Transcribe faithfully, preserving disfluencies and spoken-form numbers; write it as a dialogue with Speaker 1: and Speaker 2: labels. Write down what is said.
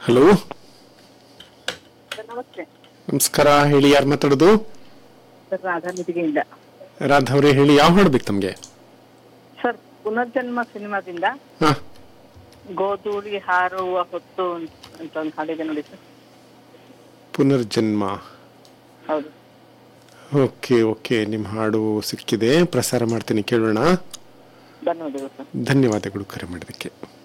Speaker 1: Hello,
Speaker 2: ನಮಸ್ತೆ
Speaker 1: ನಮಸ್ಕಾರ. ಹೇಳಿ, ಯಾರು ಮಾತಾಡೋದು?
Speaker 2: ಸರ್, ರಾಧಾ ನಿಧಿಗೆಯಿಂದ.
Speaker 1: ರಾಧಾ ಅವರೇ, ಹೇಳಿ, ಯಾವ ಹಾಡು ಬೇಕು ತಮಗೆ?
Speaker 2: ಸರ್, ಪುನರ್ಜನ್ಮ ಸಿನಿಮಾದಿಂದ
Speaker 1: ಹಾ,
Speaker 2: ಗೋಧೂಳಿ ಹಾರುವ ಹೊತ್ತು ಅಂತ ಒಂದು ಹಾಡಿದೆ ನೋಡಿ ಸರ್.
Speaker 1: ಪುನರ್ಜನ್ಮ.
Speaker 2: ಹೌದು.
Speaker 1: ಓಕೆ ಓಕೆ, ನಿಮ್ಮ ಹಾಡು ಸಿಕ್ಕಿದೆ, ಪ್ರಸಾರ ಮಾಡ್ತೀನಿ, ಕೇಳೋಣ.
Speaker 2: ಧನ್ಯವಾದಗಳು ಸರ್.
Speaker 1: ಧನ್ಯವಾದಗಳು ಕರೆ ಮಾಡೋದಕ್ಕೆ.